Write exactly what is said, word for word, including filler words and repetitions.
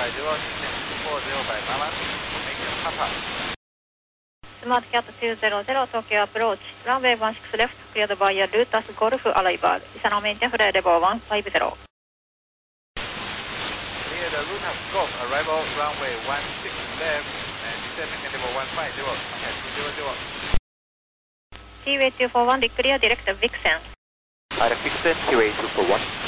zero, four zero by balance, make a Papa. Smart Cat two zero zero, Tokyo approach, runway one six left, cleared by a route as Golf arrival. Is an maintain flight level one five zero. Clear the route as Golf arrival, runway one six left, and descending level one five zero, contact two zero zero. T W A two four one, declare direct Vixen. Direct Vixen, T W A two four one.